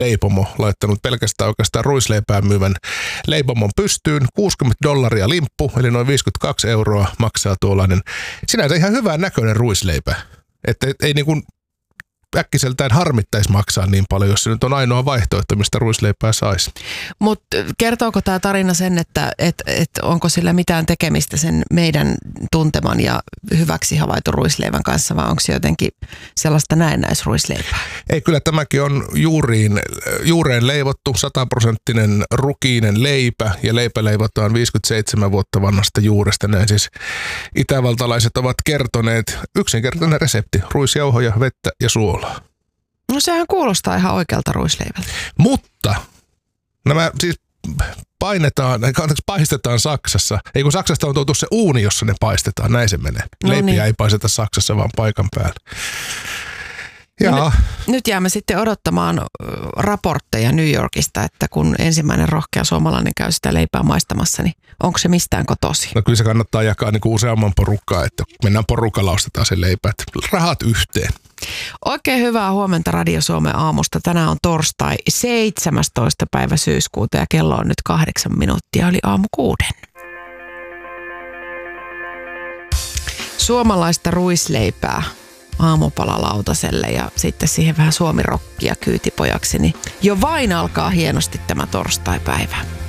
leipomo laittanut pelkästään oikeastaan ruisleipää myyvän leipomon pystyyn. $60 limppu, eli noin 52 € maksaa tuollainen sinänsä ihan hyvän näköinen ruisleipä. Että ei niin kuin äkkiseltään harmittaisi maksaa niin paljon, jos se nyt on ainoa vaihtoehto, mistä ruisleipää saisi. Mutta kertooko tämä tarina sen, että onko sillä mitään tekemistä sen meidän tunteman ja hyväksi havaitun ruisleivän kanssa, vai onko se jotenkin sellaista näennäisruisleipää? Ei, kyllä tämäkin on juureen leivottu 100% rukiinen leipä, ja leipä leivotaan 57 vuotta vanhasta juuresta. Näin siis itävaltalaiset ovat kertoneet yksinkertainen resepti: ruisjauhoja, vettä ja suolaa. No sehän kuulostaa ihan oikealta ruisleivältä. Mutta nämä siis paistetaan Saksassa. Ei kun Saksasta on tuotu se uuni, jossa ne paistetaan. Näin se menee. Leipiä ei paisteta Saksassa, vaan paikan päällä. Nyt jäämme sitten odottamaan raportteja New Yorkista, että kun ensimmäinen rohkea suomalainen käy sitä leipää maistamassa, niin onko se mistään kotosi? No kyllä se kannattaa jakaa niin kuin useamman porukkaa, että mennään porukalla, ostetaan se leipä, että rahat yhteen. Oikein hyvää huomenta Radio Suomen aamusta. Tänään on torstai 17. päivä syyskuuta ja kello on nyt 8 minuuttia, eli aamu 6. Suomalaista ruisleipää aamupalalautaselle ja sitten siihen vähän suomirokkia kyytipojaksi, niin jo vain alkaa hienosti tämä torstaipäivä.